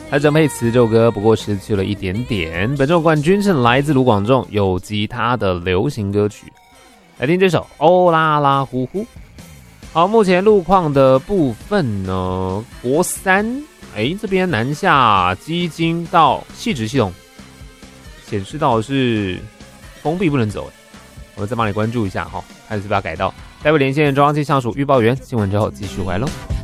他整配词这首歌不过失去了一点点。本周冠军是来自卢广仲，有吉他的流行歌曲。来听这首《欧啦啦呼呼》。好，目前路况的部分呢，国三这边南下基金到汐止系统显示到的是封闭不能走，我们再帮你关注一下哈，看是不是要改道。待会连线中央气象署预报员，新闻之后继续回来喽。